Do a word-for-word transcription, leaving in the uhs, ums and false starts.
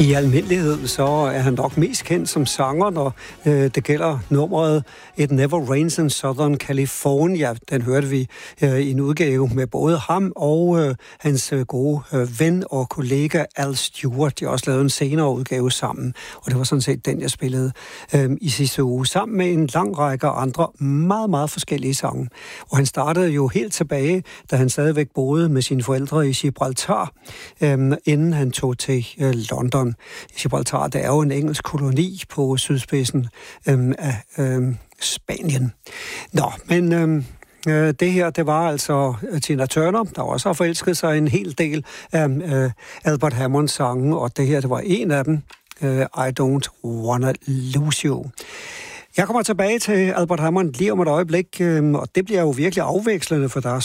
I almindelighed så er han nok mest kendt som sanger, når øh, det gælder nummeret It Never Rains in Southern California. Den hørte vi øh, i en udgave med både ham og øh, hans øh, gode øh, ven og kollega Al Stewart. De har også lavet en senere udgave sammen, og det var sådan set den, jeg spillede øh, i sidste uge, sammen med en lang række andre meget, meget forskellige sange. Og han startede jo helt tilbage, da han stadigvæk boede med sine forældre i Gibraltar, øh, inden han tog til øh, London. Gibraltar, det er jo en engelsk koloni på sydspidsen øhm, af øhm, Spanien. Nå, men øhm, øh, det her, det var altså Tina Turner, der også har forelsket sig en hel del af øh, Albert Hammonds sange, og det her, det var en af dem, øh, I Don't Wanna Lose You. Jeg kommer tilbage til Albert Hammond lige om et øjeblik, øh, og det bliver jo virkelig afvekslende, for der er